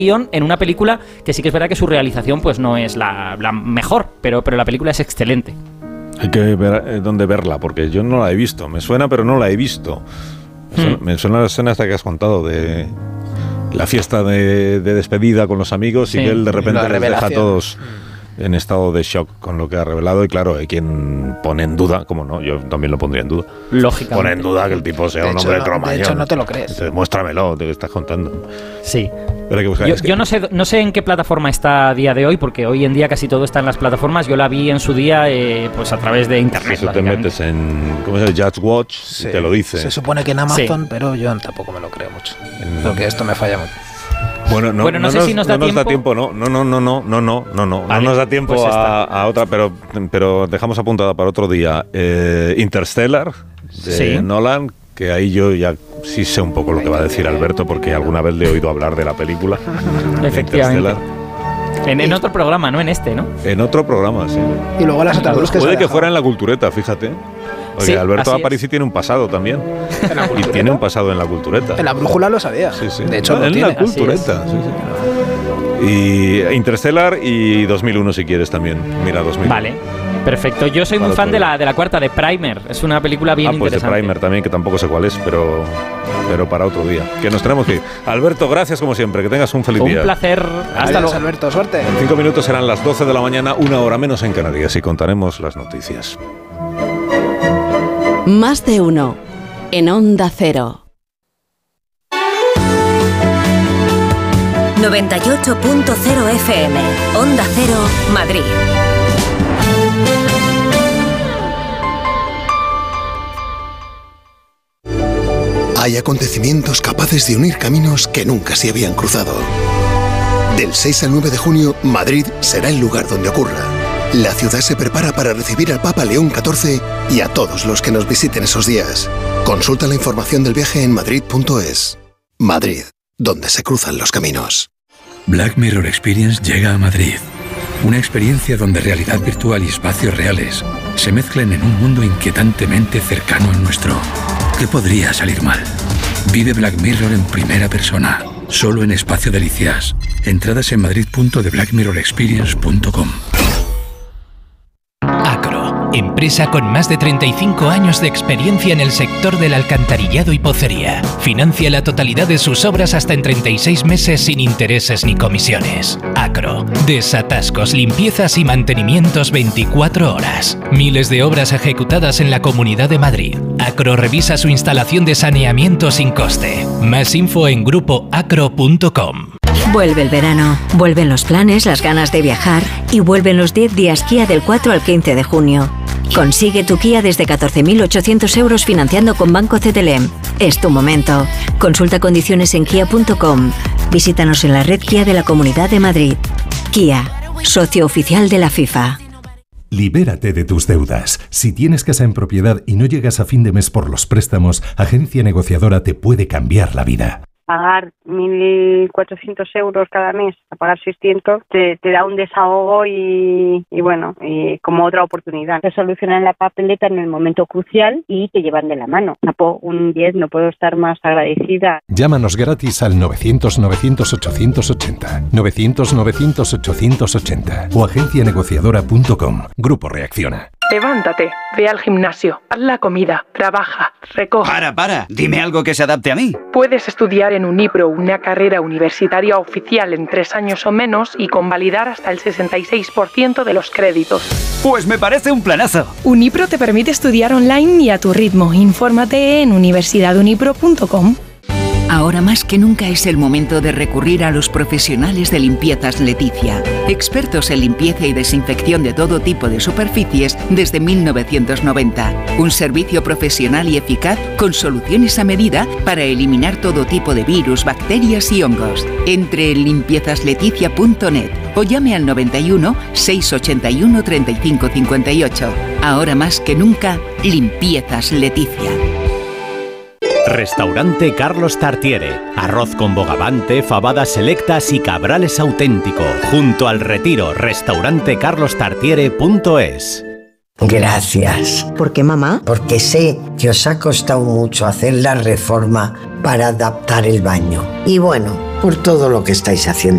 en una película que sí que es verdad que su realización pues no es la mejor, pero la película es excelente. Hay que ver dónde verla, porque yo no la he visto. Me suena, pero no la he visto. Me suena la escena hasta que has contado de la fiesta de despedida con los amigos, y que él de repente les deja a todos en estado de shock con lo que ha revelado. Y claro, hay quien pone en duda, como no, yo también lo pondría en duda. Lógicamente. Pone en duda que el tipo sea un hombre de Cromañón. De hecho, no te lo crees. Muéstramelo, te estás contando. Sí. Pero hay que buscar. Yo no sé en qué plataforma está a día de hoy, porque hoy en día casi todo está en las plataformas. Yo la vi en su día pues a través de internet. Si te metes en, ¿cómo se llama? Judge Watch, y te lo dice. Se supone que en Amazon, pero yo tampoco me lo creo mucho. Porque esto me falla mucho. Bueno, no sé si nos da tiempo. No nos da tiempo pues a otra, pero dejamos apuntada para otro día. Interstellar, de Nolan, que ahí yo ya sí sé un poco lo que va a decir Alberto, porque alguna vez le he oído hablar de la película. Efectivamente. En otro programa, no en este, ¿no? En otro programa, sí. Y luego las otras dos que puede que fuera en La Cultureta, fíjate. Porque Alberto Aparici tiene un pasado también. Y tiene un pasado en La Cultureta. En La Brújula lo sabía. Sí. De hecho, en La Cultureta. Sí. Y Interstellar y 2001 si quieres también. Mira, 2001. Vale, perfecto. Yo soy muy fan de la cuarta, de Primer. Es una película bien interesante. Pues de Primer también, que tampoco sé cuál es, pero para otro día. Que nos tenemos que ir. Alberto, gracias como siempre. Que tengas un feliz día. Un placer. Hasta luego. Alberto, suerte. En 5 minutos serán las 12 de la mañana, 1 hora menos en Canarias, y contaremos las noticias. Más de uno en Onda Cero. 98.0 FM, Onda Cero, Madrid. Hay acontecimientos capaces de unir caminos que nunca se habían cruzado. Del 6 al 9 de junio, Madrid será el lugar donde ocurra. La ciudad se prepara para recibir al Papa León XIV y a todos los que nos visiten esos días. Consulta la información del viaje en madrid.es. Madrid, donde se cruzan los caminos. Black Mirror Experience llega a Madrid. Una experiencia donde realidad virtual y espacios reales se mezclan en un mundo inquietantemente cercano al nuestro. ¿Qué podría salir mal? Vive Black Mirror en primera persona, solo en Espacio Delicias. Entradas en madrid.theblackmirrorexperience.com. Acro, empresa con más de 35 años de experiencia en el sector del alcantarillado y pocería. Financia la totalidad de sus obras hasta en 36 meses sin intereses ni comisiones. Acro, desatascos, limpiezas y mantenimientos 24 horas. Miles de obras ejecutadas en la Comunidad de Madrid. Acro revisa su instalación de saneamiento sin coste. Más info en grupoacro.com. Vuelve el verano, vuelven los planes, las ganas de viajar y vuelven los 10 días Kia del 4 al 15 de junio. Consigue tu Kia desde 14.800 euros financiando con Banco CTLM. Es tu momento. Consulta condiciones en kia.com. Visítanos en la red Kia de la Comunidad de Madrid. Kia, socio oficial de la FIFA. Libérate de tus deudas. Si tienes casa en propiedad y no llegas a fin de mes por los préstamos, Agencia Negociadora te puede cambiar la vida. Pagar 1.400 euros cada mes a pagar 600 te da un desahogo y como otra oportunidad. Te solucionan la papeleta en el momento crucial y te llevan de la mano. Un 10, no puedo estar más agradecida. Llámanos gratis al 900-900-880, 900-900-880 o agencianegociadora.com. Grupo Reacciona. Levántate, ve al gimnasio, haz la comida, trabaja, recoge. Para, dime algo que se adapte a mí. Puedes estudiar en Unipro una carrera universitaria oficial en 3 años o menos y convalidar hasta el 66% de los créditos. Pues me parece un planazo. Unipro te permite estudiar online y a tu ritmo. Infórmate en universidadunipro.com. Ahora más que nunca es el momento de recurrir a los profesionales de Limpiezas Leticia, expertos en limpieza y desinfección de todo tipo de superficies desde 1990. Un servicio profesional y eficaz con soluciones a medida para eliminar todo tipo de virus, bacterias y hongos. Entre en limpiezasLeticia.net o llame al 91 681 35 58. Ahora más que nunca, Limpiezas Leticia. Restaurante Carlos Tartiere. Arroz con bogavante, fabadas selectas y cabrales auténtico. Junto al Retiro, restaurantecarlostartiere.es. Gracias. ¿Por qué, mamá? Porque sé que os ha costado mucho hacer la reforma para adaptar el baño. Y bueno, por todo lo que estáis haciendo